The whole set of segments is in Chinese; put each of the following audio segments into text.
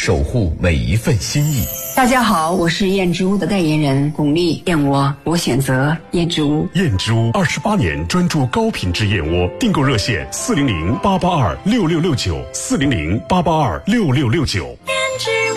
守护每一份心意。 大家好，我是燕之屋的代言人巩俐，燕窝我选择燕之屋。 燕之屋28年专注高品质燕窝，订购热线400-882-6669，400-882-6669。 燕之屋。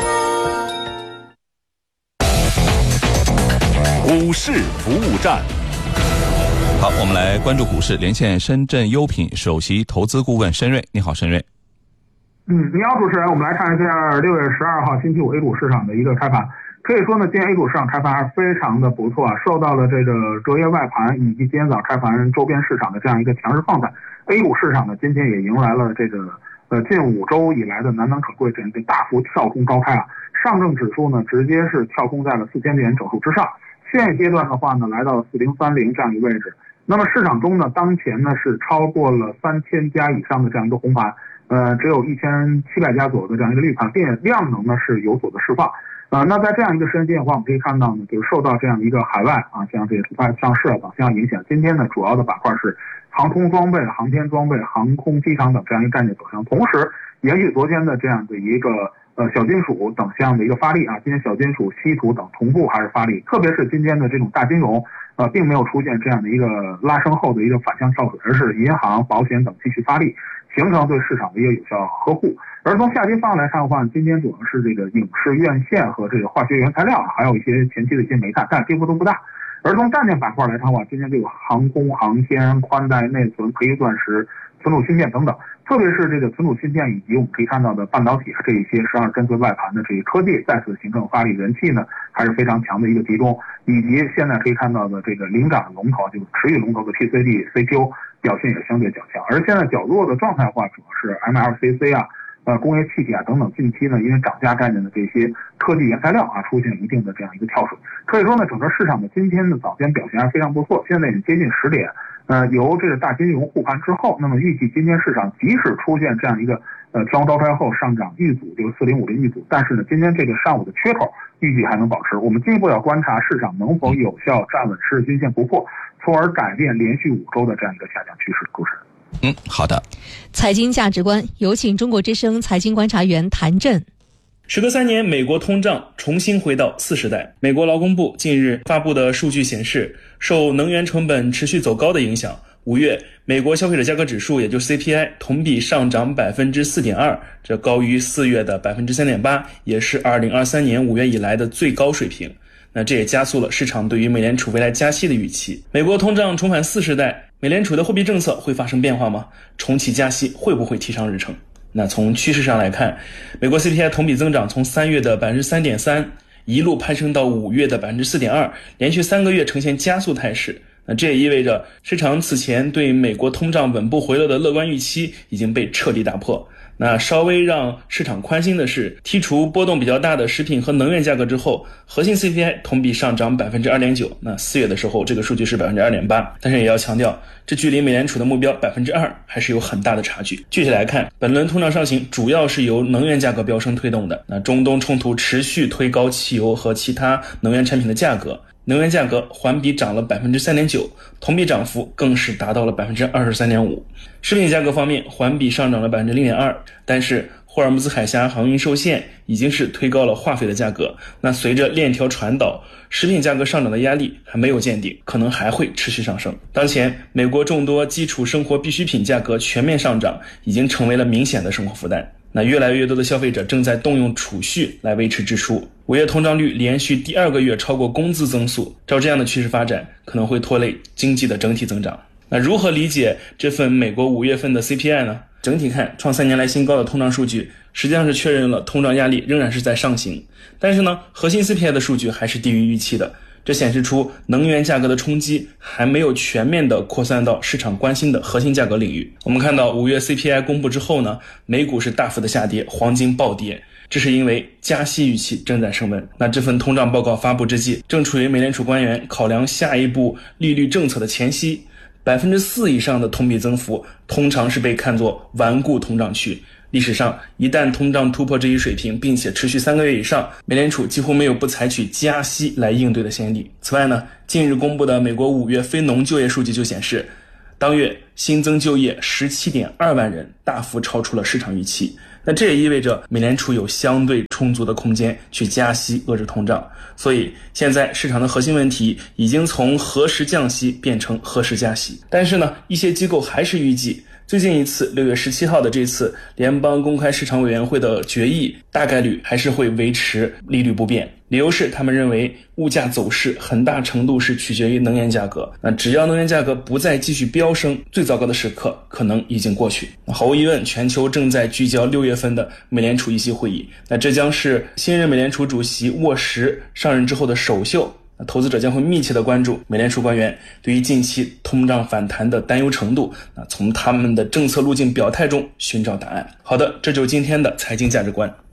股市服务站。 好，我们来关注股市，连线深圳优品首席投资顾问申瑞。你好，申瑞。 你好，主持人。我们来看一下6月12号星期五 A 股市场的一个开盘。可以说呢，今天 A 股市场开盘还是非常的不错啊，受到了这个隔夜外盘以及今天早开盘周边市场的这样一个强势放载。A 股市场呢，今天也迎来了这个近5周以来的难能可贵这样一个大幅跳空高开啊。上证指数呢，直接是跳空在了4000点整数之上。现阶段的话呢，来到了4030这样一个位置。那么市场中呢，当前呢是超过了3000家以上的这样一个红盘，只有1700家左右的这样一个绿盘，并且量能呢是有所的释放。那在这样一个时间点的话，我们可以看到呢，就是受到这样一个海外啊，像这个像市等相影响，今天呢主要的板块是航空装备、航天装备、航空机场等这样一个概念走向，同时延续昨天的这样的一个小金属等这样的一个发力啊，今天小金属、稀土等同步还是发力，特别是今天的这种大金融，并没有出现这样的一个拉升后的一个反向跳水，而是银行、保险等继续发力，形成对市场的一个有效呵护。而从下跌方向来看的话，今天主要是这个影视院线和这个化学原材料，还有一些前期的一些煤炭，但跌幅都不大。而从概念板块来看的话，今天这个航空、航天、宽带、内存、可疑钻石、存储芯片等等，特别是这个存储芯片以及我们可以看到的半导体这一些12跟随外盘的这些科技再次形成发力，人气呢还是非常强的一个集中，以及现在可以看到的这个领涨龙头，就是持续龙头的 PCB、CPU 表现也相对较强。而现在较弱的状态的话，主要是 MLCC 啊、工业气体啊等等，近期呢因为涨价概念的这些科技原材料啊出现一定的这样一个跳水。可以说呢，整个市场的今天的早间表现还是非常不错，现在已经接近10点。由这个大金融护盘之后，那么预计今天市场即使出现这样一个跳空高开后上涨遇阻，就是4050遇阻，但是呢，今天这个上午的缺口预计还能保持。我们进一步要观察市场能否有效站稳10日均线不破，从而改变连续5周的这样一个下降趋势。主持人， 好的。 财经价值观，有请中国之声财经观察员谭震。 时隔3年，美国通胀重新回到40代。美国劳工部近日发布的数据显示，受能源成本持续走高的影响，5月美国消费者价格指数也就是 CPI 同比上涨 4.2%， 这高于4月的 3.8%， 也是2023年5月以来的最高水平。那这也加速了市场对于美联储未来加息的预期。美国通胀重返40代，美联储的货币政策会发生变化吗？重启加息会不会提上日程？那从趋势上来看，美国 CPI 同比增长从3月的 3.3% 一路攀升到5月的 4.2%， 连续3个月呈现加速态势。那这也意味着市场此前对美国通胀稳步回落的乐观预期已经被彻底打破。那稍微让市场宽心的是，剔除波动比较大的食品和能源价格之后，核心 CPI 同比上涨 2.9%， 那4月的时候这个数据是 2.8%， 但是也要强调，这距离美联储的目标 2% 还是有很大的差距。具体来看，本轮通胀上行主要是由能源价格飙升推动的。那中东冲突持续推高汽油和其他能源产品的价格，能源价格环比涨了 3.9%， 同比涨幅更是达到了 23.5%。 食品价格方面环比上涨了 0.2%， 但是霍尔木兹海峡航运受限已经是推高了化肥的价格。那随着链条传导，食品价格上涨的压力还没有见顶，可能还会持续上升。当前美国众多基础生活必需品价格全面上涨，已经成为了明显的生活负担。那越来越多的消费者正在动用储蓄来维持支出。5月通胀率连续第2个月超过工资增速，照这样的趋势发展，可能会拖累经济的整体增长。那如何理解这份美国5月份的 CPI 呢？整体看，创3年来新高的通胀数据实际上是确认了通胀压力仍然是在上行，但是呢，核心 CPI 的数据还是低于预期的。这显示出能源价格的冲击还没有全面的扩散到市场关心的核心价格领域。我们看到5月 CPI 公布之后呢，美股是大幅的下跌，黄金暴跌，这是因为加息预期正在升温。那这份通胀报告发布之际，正处于美联储官员考量下一步利率政策的前夕，4%以上的同比增幅通常是被看作顽固通胀区。历史上，一旦通胀突破这一水平，并且持续3个月以上，美联储几乎没有不采取加息来应对的先例。此外呢，近日公布的美国5月非农就业数据就显示，当月新增就业17.2万人，大幅超出了市场预期。 那这也意味着美联储有相对充足的空间去加息遏制通胀。所以现在市场的核心问题已经从何时降息变成何时加息。但是呢，一些机构还是预计最近一次6月17号的这次联邦公开市场委员会的决议大概率还是会维持利率不变，理由是他们认为物价走势很大程度是取决于能源价格，那只要能源价格不再继续飙升，最糟糕的时刻可能已经过去。毫无疑问，全球正在聚焦6月份的美联储议息会议，那这将是新任美联储主席沃什上任之后的首秀。投资者将会密切地关注美联储官员对于近期通胀反弹的担忧程度，从他们的政策路径表态中寻找答案。好的，这就是今天的财经价值观。